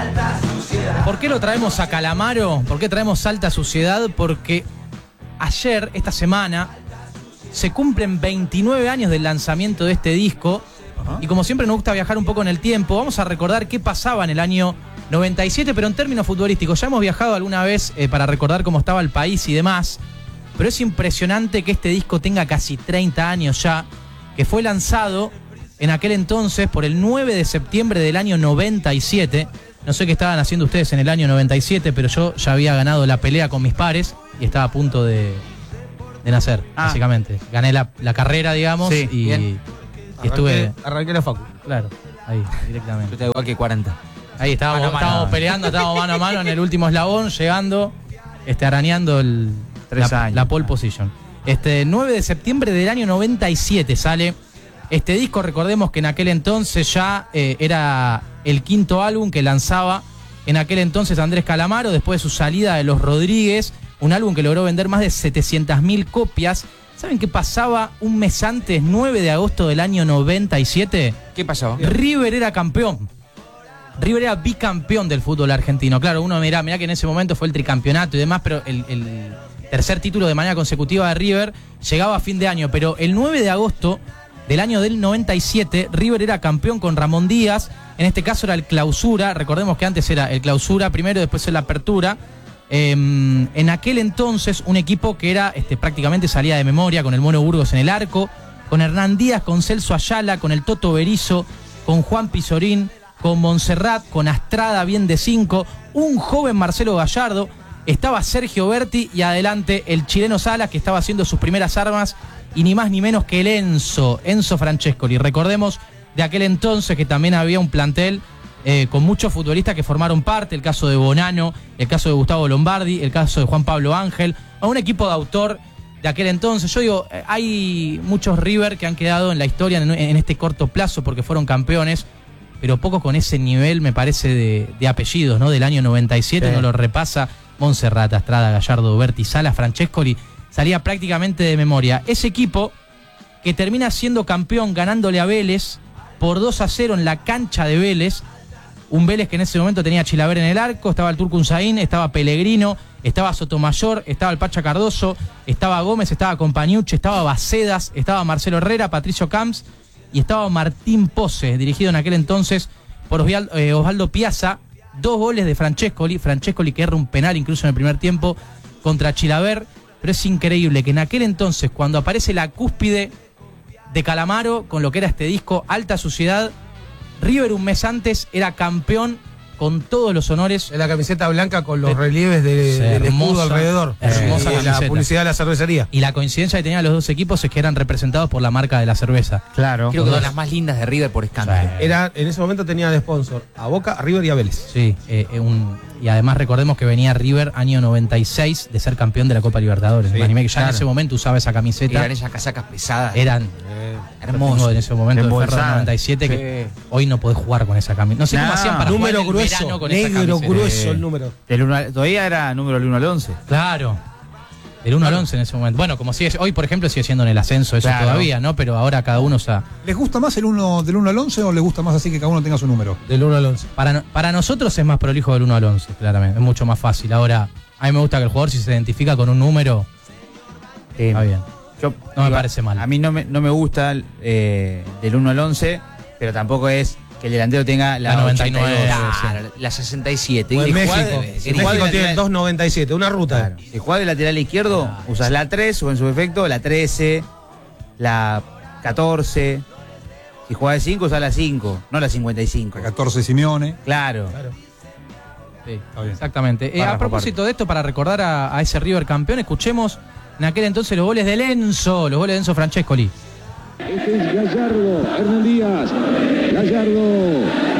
¿Por qué lo traemos a Calamaro? ¿Por qué traemos Alta Suciedad? Porque ayer, esta semana, se cumplen 29 años del lanzamiento de este disco. Y como siempre nos gusta viajar un poco en el tiempo, vamos a recordar qué pasaba en el año 97, pero en términos futbolísticos. Ya hemos viajado alguna vez para recordar cómo estaba el país y demás, pero es impresionante que este disco tenga casi 30 años ya, que fue lanzado en aquel entonces por el 9 de septiembre del año 97. No sé qué estaban haciendo ustedes en el año 97, pero yo ya había ganado la pelea con mis pares y estaba a punto de nacer, básicamente. Gané la carrera, digamos, sí, y estuve... Arranqué la facu. Claro, ahí, directamente. Yo te igual que 40. Ahí estábamos peleando, estábamos mano a mano en el último eslabón, llegando, arañando la pole position. 9 de septiembre del año 97 sale este disco. Recordemos que en aquel entonces ya era el quinto álbum que lanzaba en aquel entonces Andrés Calamaro, después de su salida de Los Rodríguez, un álbum que logró vender más de 700.000 copias. ¿Saben qué pasaba un mes antes, 9 de agosto del año 97? ¿Qué pasó? River era campeón. River era bicampeón del fútbol argentino. Claro, uno mirá que en ese momento fue el tricampeonato y demás, pero el tercer título de manera consecutiva de River llegaba a fin de año. Pero el 9 de agosto del año del 97, River era campeón con Ramón Díaz. En este caso era el Clausura. Recordemos que antes era el Clausura primero, después el Apertura. En aquel entonces un equipo que era prácticamente salía de memoria, con el Mono Burgos en el arco, con Hernán Díaz, con Celso Ayala, con el Toto Berizzo, con Juan Pizorín, con Montserrat, con Astrada bien de 5, un joven Marcelo Gallardo, estaba Sergio Berti y adelante el chileno Salas, que estaba haciendo sus primeras armas, y ni más ni menos que el Enzo Francescoli. Recordemos de aquel entonces que también había un plantel con muchos futbolistas que formaron parte, el caso de Bonano, el caso de Gustavo Lombardi, el caso de Juan Pablo Ángel, a un equipo de autor de aquel entonces. Yo digo, hay muchos River que han quedado en la historia en este corto plazo porque fueron campeones, pero pocos con ese nivel, me parece, de apellidos, ¿no? Del año 97, sí. Uno lo repasa: Montserrat, Astrada, Gallardo, Berti, Salas, Francescoli, salía prácticamente de memoria. Ese equipo que termina siendo campeón ganándole a Vélez por 2-0 en la cancha de Vélez. Un Vélez que en ese momento tenía a Chilaver en el arco, estaba el Turco Unzaín, estaba Pellegrino, estaba Sotomayor, estaba el Pacha Cardoso, estaba Gómez, estaba Compañucci, estaba Bacedas, estaba Marcelo Herrera, Patricio Camps y estaba Martín Pose, dirigido en aquel entonces por Osvaldo Piazza. 2 goles de Francescoli que erra un penal incluso en el primer tiempo contra Chilaver. Pero es increíble que en aquel entonces, cuando aparece la cúspide de Calamaro con lo que era este disco, Alta Suciedad, River un mes antes era campeón con todos los honores. En la camiseta blanca con los relieves del escudo alrededor. Hermosa la publicidad de la cervecería. Y la coincidencia que tenían los dos equipos es que eran representados por la marca de la cerveza. Claro. Creo que una de las más lindas de River por escándalo. Sí. En ese momento tenía de sponsor a Boca, a River y a Vélez. Sí, y además recordemos que venía River año 96 de ser campeón de la Copa Libertadores. Sí, me animé que ya en ese momento usaba esa camiseta. Eran esas casacas pesadas. Eran hermosos en ese momento de Ferro 97, sí. Que hoy no podés jugar con esa camiseta. No sé cómo hacían para número jugar grueso, el verano con negro, esa camiseta. grueso el número. Todavía era número del 1 al 11. Claro. Del 1 al 11 en ese momento. Bueno, como sigue hoy, por ejemplo, sigue siendo en el ascenso eso todavía, ¿no? Pero ahora cada uno usa... ¿Les gusta más del 1 al 11 o les gusta más así que cada uno tenga su número? Del 1 al 11. Para nosotros es más prolijo del 1 al 11, claramente. Es mucho más fácil. Ahora, a mí me gusta que el jugador, si se identifica con un número, está bien. No me parece mal. A mí no me gusta del 1 al 11, pero tampoco es que el delantero tenga la 99, 82, la 67. En México tiene 2.97, una ruta. Claro. Si juega de lateral izquierdo, usas la 3 o en su efecto la 13, la 14. Si juega de 5, usas la 5, no la 55. La 14 Simeone. Claro. Sí, exactamente. A propósito de esto, para recordar a ese River campeón, escuchemos en aquel entonces los goles de Enzo Francescoli. Este es Gallardo, Hernán Díaz, Gallardo,